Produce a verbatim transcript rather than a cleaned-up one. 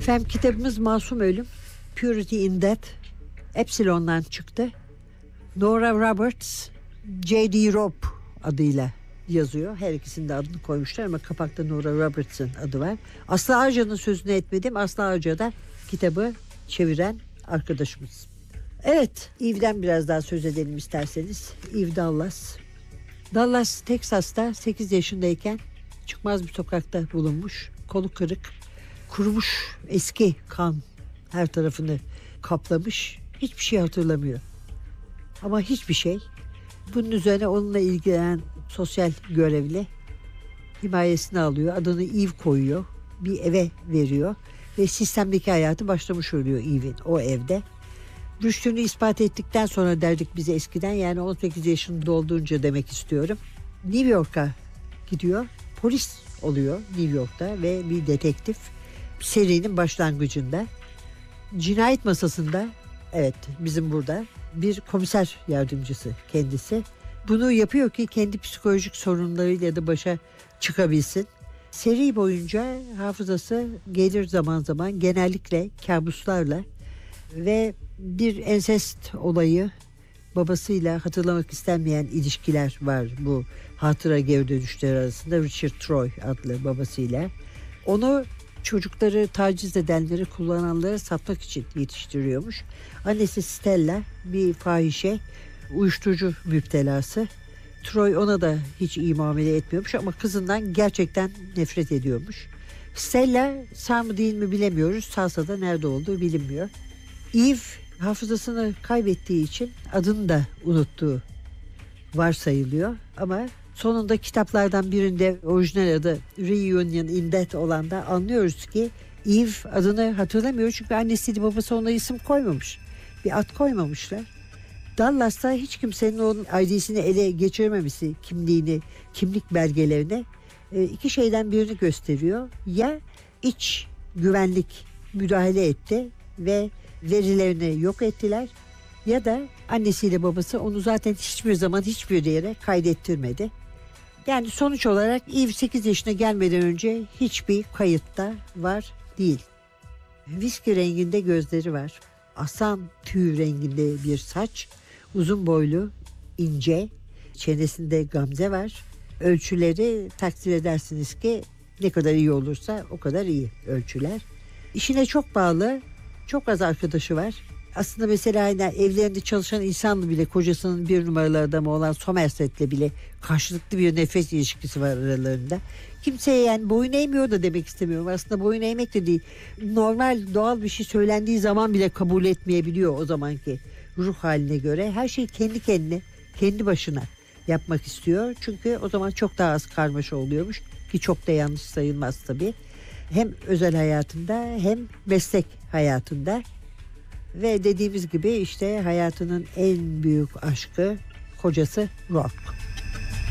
Efendim kitabımız Masum Ölüm, Purity in Death, Epsilon'dan çıktı. Nora Roberts, J D. Robb adıyla yazıyor. Her ikisinin de adını koymuşlar ama kapakta Nora Roberts'ın adı var. Aslı Arca'nın sözünü etmedim. Aslı Arca da kitabı çeviren arkadaşımız. Evet, Eve'den biraz daha söz edelim isterseniz. Eve Dallas. Dallas, Teksas'ta sekiz yaşındayken çıkmaz bir sokakta bulunmuş. Kolu kırık, kurumuş eski kan her tarafını kaplamış. Hiçbir şey hatırlamıyor. Ama hiçbir şey. Bunun üzerine onunla ilgilenen sosyal görevli himayesine alıyor. Adını Eve koyuyor. Bir eve veriyor. Ve sistemdeki hayatı başlamış oluyor Eve'in o evde. Rüştünü ispat ettikten sonra derdik bize eskiden, yani on sekiz yaşını doldurunca demek istiyorum. New York'a gidiyor. Polis oluyor New York'ta ve bir detektif. Serinin başlangıcında. Cinayet masasında, evet bizim burada, bir komiser yardımcısı kendisi. Bunu yapıyor ki kendi psikolojik sorunlarıyla da başa çıkabilsin. Seri boyunca hafızası gelir zaman zaman, genellikle kabuslarla ve bir ensest olayı, babasıyla hatırlamak istenmeyen ilişkiler var bu hatıra geri dönüşleri arasında. Richard Troy adlı babasıyla. Onu çocukları taciz edenleri, kullananları satmak için yetiştiriyormuş. Annesi Stella bir fahişe, uyuşturucu müptelası. Troy ona da hiç iyi muamele etmiyormuş ama kızından gerçekten nefret ediyormuş. Stella sağ mı değil mi bilemiyoruz. Sağsa da nerede olduğu bilinmiyor. Eve hafızasını kaybettiği için adını da unuttuğu varsayılıyor. Ama sonunda kitaplardan birinde orijinal adı Reunion in Death olan da anlıyoruz ki Eve adını hatırlamıyor. Çünkü annesi babası ona isim koymamış. Bir ad koymamışlar. Dallas'ta hiç kimsenin onun I D'sini ele geçirmemesi, kimliğini, kimlik belgelerini iki şeyden birini gösteriyor. Ya iç güvenlik müdahale etti ve verilerini yok ettiler, ya da annesiyle babası onu zaten hiçbir zaman hiçbir yere kaydettirmedi. Yani sonuç olarak Eve sekiz yaşına gelmeden önce hiçbir kayıtta var değil. Viski renginde gözleri var. Aslan tüy renginde bir saç. Uzun boylu, ince. Çenesinde gamze var. Ölçüleri takdir edersiniz ki ne kadar iyi olursa o kadar iyi ölçüler. İşine çok bağlı, çok az arkadaşı var. Aslında mesela yine evlerinde çalışan insanla bile, kocasının bir numaralı adamı olan Somerset'le bile karşılıklı bir nefret ilişkisi var aralarında. Kimseye yani boyun eğmiyor da demek istemiyorum. Aslında boyun eğmek de değil. Normal, doğal bir şey söylendiği zaman bile kabul etmeyebiliyor o zamanki ruh haline göre. Her şeyi kendi kendine, kendi başına yapmak istiyor. Çünkü o zaman çok daha az karmaşa oluyormuş ki çok da yanlış sayılmaz tabii. Hem özel hayatında hem meslek hayatında. Ve dediğimiz gibi işte hayatının en büyük aşkı kocası Rourke.